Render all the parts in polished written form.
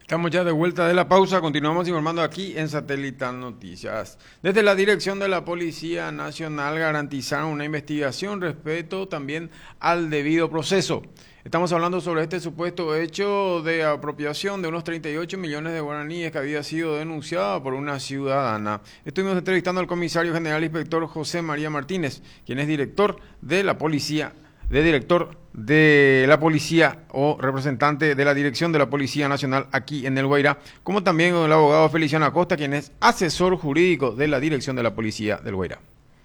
Estamos ya de vuelta de la pausa, continuamos informando aquí en Satelital Noticias. Desde la dirección de la Policía Nacional garantizaron una investigación respecto también al debido proceso. Estamos hablando sobre este supuesto hecho de apropiación de unos 38 millones de guaraníes que había sido denunciada por una ciudadana. Estuvimos entrevistando al comisario general inspector José María Martínez, quien es director de la Policía director de la policía o representante de la dirección de la Policía Nacional aquí en El Guairá, como también el abogado Feliciano Acosta, quien es asesor jurídico de la dirección de la Policía del Guairá.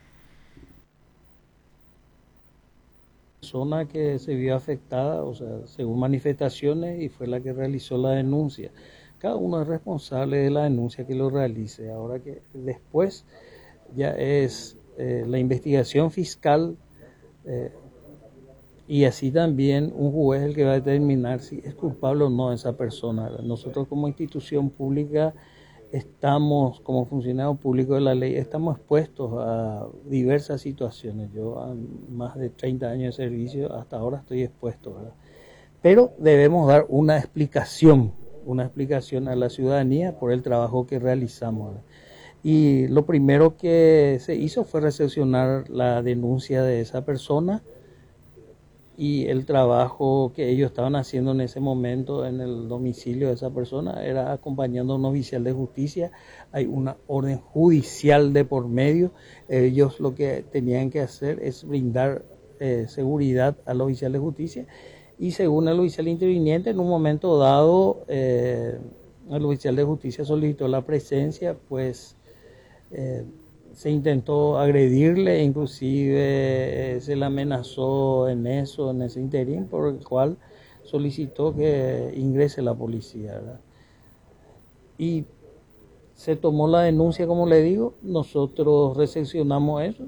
Persona que se vio afectada, o sea, según manifestaciones, y fue la que realizó la denuncia. Cada uno es responsable de la denuncia que lo realice. Ahora que después ya es la investigación fiscal eh, y así también un juez el que va a determinar si es culpable o no esa persona. Nosotros como institución pública estamos, como funcionario público de la ley, estamos expuestos a diversas situaciones. Yo a más de 30 años de servicio, hasta ahora estoy expuesto, ¿verdad? Pero debemos dar una explicación a la ciudadanía por el trabajo que realizamos, ¿verdad? Y lo primero que se hizo fue recepcionar la denuncia de esa persona y el trabajo que ellos estaban haciendo en ese momento en el domicilio de esa persona era acompañando a un oficial de justicia. Hay una orden judicial de por medio. Ellos lo que tenían que hacer es brindar seguridad al oficial de justicia, y según el oficial interviniente, en un momento dado el oficial de justicia solicitó la presencia, pues eh, se intentó agredirle, inclusive se le amenazó en eso, en ese interín, por el cual solicitó que ingrese la policía, ¿verdad? Y se tomó la denuncia, como le digo, nosotros recepcionamos eso